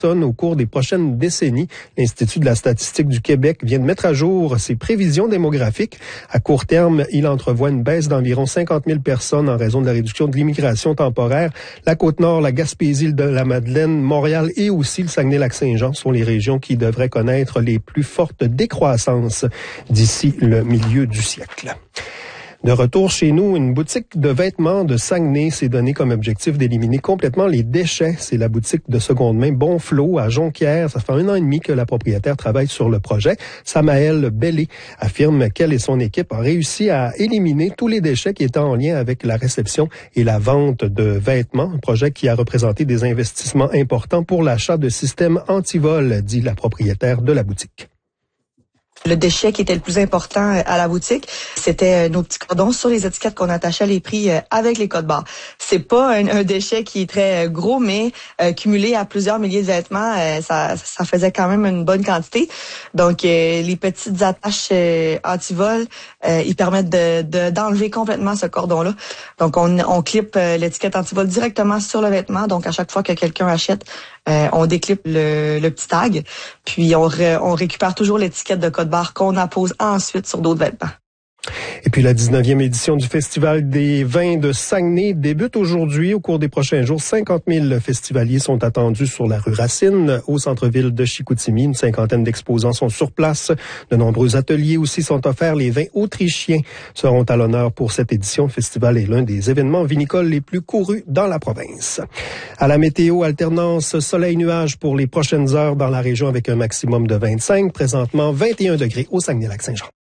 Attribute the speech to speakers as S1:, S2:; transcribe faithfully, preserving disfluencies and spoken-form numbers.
S1: au cours des prochaines décennies. L'Institut de la statistique du Québec vient de mettre à jour ses prévisions démographiques. À court terme, il entrevoit une baisse d'environ cinquante mille personnes en raison de la réduction de l'immigration temporaire. La Côte-Nord, la Gaspésie, l'île de la Madeleine, Montréal et aussi le Saguenay-Lac-Saint-Jean sont les régions qui devraient connaître les plus fortes décroissances d'ici le milieu du siècle. De retour chez nous, une boutique de vêtements de Saguenay s'est donné comme objectif d'éliminer complètement les déchets. C'est la boutique de seconde main Bonflot à Jonquière. Ça fait un an et demi que la propriétaire travaille sur le projet. Samaëlle Bellé affirme qu'elle et son équipe ont réussi à éliminer tous les déchets qui étaient en lien avec la réception et la vente de vêtements. Un projet qui a représenté des investissements importants pour l'achat de systèmes anti-vol, dit la propriétaire de la boutique.
S2: Le déchet qui était le plus important à la boutique, c'était nos petits cordons sur les étiquettes qu'on attachait les prix avec les codes barres. C'est pas un, un déchet qui est très gros, mais euh, cumulé à plusieurs milliers de vêtements, euh, ça, ça faisait quand même une bonne quantité. Donc, euh, les petites attaches euh, anti-vol, euh, ils permettent de, de, d'enlever complètement ce cordon-là. Donc, on, on clippe euh, l'étiquette anti-vol directement sur le vêtement. Donc, à chaque fois que quelqu'un achète, euh, on déclippe le, le petit tag, puis on, re, on récupère toujours l'étiquette de code barre qu'on appose ensuite sur d'autres vêtements.
S1: Et puis la dix-neuvième édition du Festival des vins de Saguenay débute aujourd'hui. Au cours des prochains jours, cinquante mille festivaliers sont attendus sur la rue Racine, au centre-ville de Chicoutimi. Une cinquantaine d'exposants sont sur place. De nombreux ateliers aussi sont offerts. Les vins autrichiens seront à l'honneur pour cette édition. Le festival est l'un des événements vinicoles les plus courus dans la province. À la météo, alternance soleil-nuage pour les prochaines heures dans la région avec un maximum de vingt-cinq. Présentement, vingt et un degrés au Saguenay-Lac-Saint-Jean.